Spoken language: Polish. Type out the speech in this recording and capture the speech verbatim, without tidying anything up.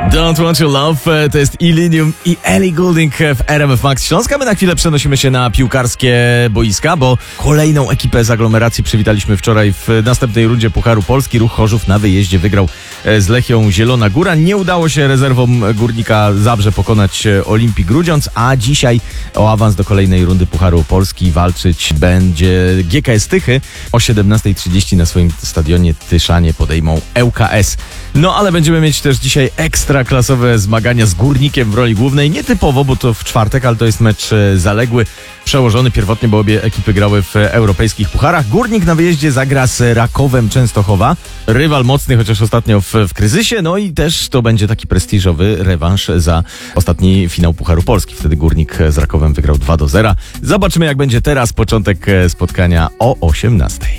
Don't Want Your Love to jest Illenium i Ellie Goulding w R M F Max Śląska. My na chwilę przenosimy się na piłkarskie boiska, bo kolejną ekipę z aglomeracji przywitaliśmy wczoraj w następnej rundzie Pucharu Polski. Ruch Chorzów na wyjeździe wygrał z Lechią Zielona Góra. Nie udało się rezerwom Górnika Zabrze pokonać Olimpii Grudziądz, a dzisiaj o awans do kolejnej rundy Pucharu Polski walczyć będzie G K S Tychy. O siedemnastej trzydzieści na swoim stadionie Tyszanie podejmą L K S. No ale będziemy mieć też dzisiaj ekstra klasowe zmagania z Górnikiem w roli głównej. Nietypowo, bo to w czwartek, ale to jest mecz zaległy, przełożony pierwotnie, bo obie ekipy grały w europejskich pucharach. Górnik na wyjeździe zagra z Rakowem Częstochowa. Rywal mocny, chociaż ostatnio w, w kryzysie. No i też to będzie taki prestiżowy rewanż za ostatni finał Pucharu Polski. Wtedy Górnik z Rakowem wygrał dwa do zera. Zobaczymy, jak będzie teraz. Początek spotkania o osiemnastej.